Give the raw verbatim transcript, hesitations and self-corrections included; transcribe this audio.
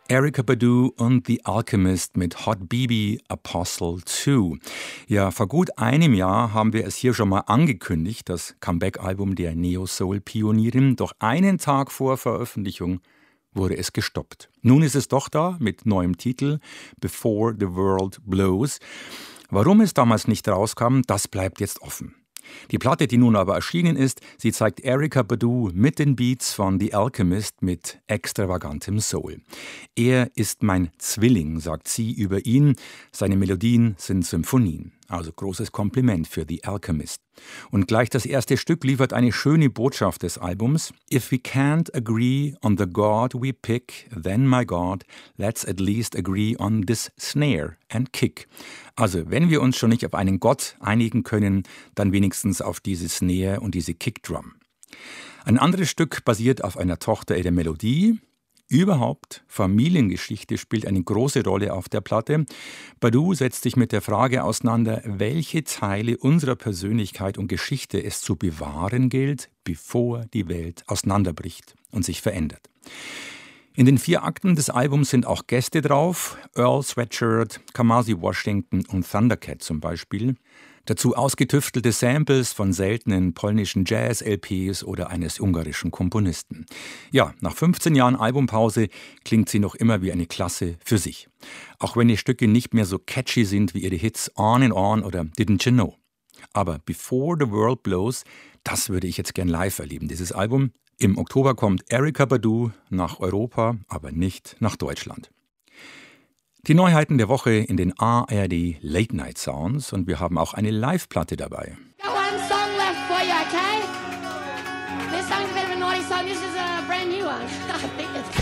Erykah Badu und The Alchemist mit Hot Baby Apostle zwei. Ja, vor gut einem Jahr haben wir es hier schon mal angekündigt, das Comeback-Album der Neo-Soul-Pionierin. Doch einen Tag vor Veröffentlichung wurde es gestoppt. Nun ist es doch da mit neuem Titel Before the World Blows. Warum es damals nicht rauskam, das bleibt jetzt offen. Die Platte, die nun aber erschienen ist, sie zeigt Erykah Badu mit den Beats von The Alchemist mit extravagantem Soul. Er ist mein Zwilling, sagt sie über ihn. Seine Melodien sind Symphonien. Also großes Kompliment für The Alchemist. Und gleich das erste Stück liefert eine schöne Botschaft des Albums. If we can't agree on the God we pick, then my God, let's at least agree on this snare and kick. Also wenn wir uns schon nicht auf einen Gott einigen können, dann wenigstens auf diese Snare und diese Kickdrum. Ein anderes Stück basiert auf einer Tochter der Melodie. Überhaupt, Familiengeschichte spielt eine große Rolle auf der Platte. Badu setzt sich mit der Frage auseinander, welche Teile unserer Persönlichkeit und Geschichte es zu bewahren gilt, bevor die Welt auseinanderbricht und sich verändert. In den vier Akten des Albums sind auch Gäste drauf, Earl Sweatshirt, Kamasi Washington und Thundercat zum Beispiel. Dazu ausgetüftelte Samples von seltenen polnischen Jazz-L Ps oder eines ungarischen Komponisten. Ja, nach fünfzehn Jahren Albumpause klingt sie noch immer wie eine Klasse für sich. Auch wenn die Stücke nicht mehr so catchy sind wie ihre Hits On and On oder Didn't You Know. Aber Before the World Blows, das würde ich jetzt gern live erleben, dieses Album. Im Oktober kommt Erykah Badu nach Europa, aber nicht nach Deutschland. Die Neuheiten der Woche in den A R D Late Night Sounds und wir haben auch eine Live-Platte dabei. Got one song left for you, okay? This song's a bit of a naughty song. This is a brand new one. I think it's